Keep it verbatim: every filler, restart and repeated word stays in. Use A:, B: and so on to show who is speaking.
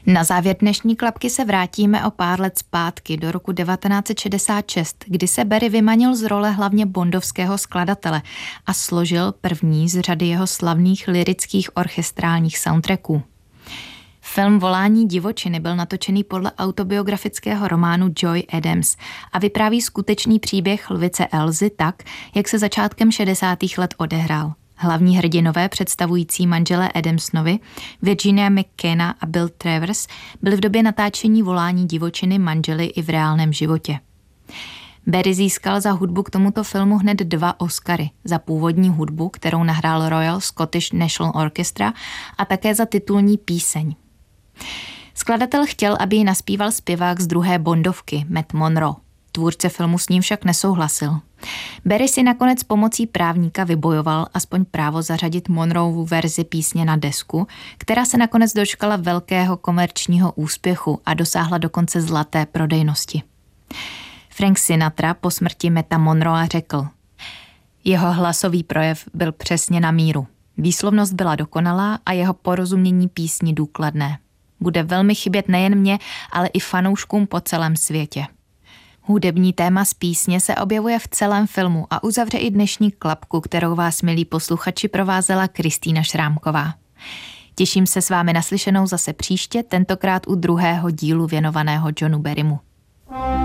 A: Na závěr dnešní klapky se vrátíme o pár let zpátky do roku devatenáct set šedesát šest, kdy se Barry vymanil z role hlavně bondovského skladatele a složil první z řady jeho slavných lyrických orchestrálních soundtracků. Film Volání divočiny byl natočený podle autobiografického románu Joy Adams a vypráví skutečný příběh lvice Elzy tak, jak se začátkem šedesátých let odehrál. Hlavní hrdinové představující manželé Adamsovi, Virginia McKenna a Bill Travers, byli v době natáčení Volání divočiny manželi i v reálném životě. Barry získal za hudbu k tomuto filmu hned dva Oscary, za původní hudbu, kterou nahrál Royal Scottish National Orchestra, a také za titulní píseň. Skladatel chtěl, aby ji naspíval zpěvák z druhé bondovky, Matt Monro. Tvůrce filmu s ním však nesouhlasil. Barry si nakonec pomocí právníka vybojoval aspoň právo zařadit Monroevu verzi písně na desku, která se nakonec dočkala velkého komerčního úspěchu a dosáhla dokonce zlaté prodejnosti. Frank Sinatra po smrti Matta Monroea řekl: jeho hlasový projev byl přesně na míru. Výslovnost byla dokonalá a jeho porozumění písni důkladné. Bude velmi chybět nejen mě, ale i fanouškům po celém světě. Hudební téma z písně se objevuje v celém filmu a uzavře i dnešní klapku, kterou vás, milí posluchači, provázela Kristýna Šrámková. Těším se s vámi naslyšenou zase příště, tentokrát u druhého dílu věnovaného Johnu Barrymu.